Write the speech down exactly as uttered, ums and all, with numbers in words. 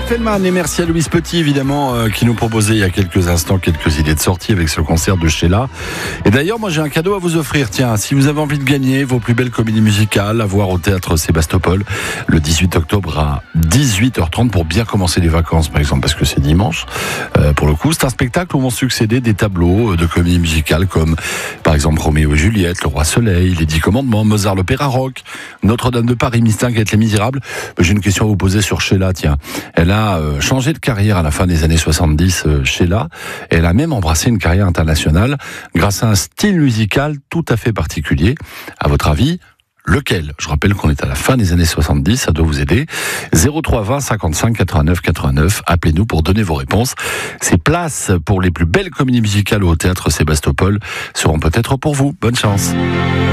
Feldman, et merci à Louise Petit évidemment euh, qui nous proposait il y a quelques instants quelques idées de sortie avec ce concert de Sheila. Et d'ailleurs moi j'ai un cadeau à vous offrir, tiens, si vous avez envie de gagner vos plus belles comédies musicales à voir au théâtre Sébastopol le dix-huit octobre à dix-huit heures trente pour bien commencer les vacances par exemple, parce que c'est dimanche euh, pour le coup, c'est un spectacle où vont succéder des tableaux de comédies musicales comme par exemple Roméo et Juliette, Le Roi Soleil, Les Dix Commandements, Mozart l'Opéra Rock, Notre-Dame de Paris, Mistinguett, Les Misérables. J'ai une question à vous poser sur Sheila, tiens. Elle a euh, changé de carrière à la fin des années soixante-dix, euh, Sheila. Elle a même embrassé une carrière internationale grâce à un style musical tout à fait particulier. À votre avis, lequel? Je rappelle qu'on est à la fin des années soixante-dix, ça doit vous aider. zéro trois vingt cinquante-cinq quatre-vingt-neuf quatre-vingt-neuf, appelez-nous pour donner vos réponses. Ces places pour les plus belles comédies musicales au théâtre Sébastopol seront peut-être pour vous. Bonne chance.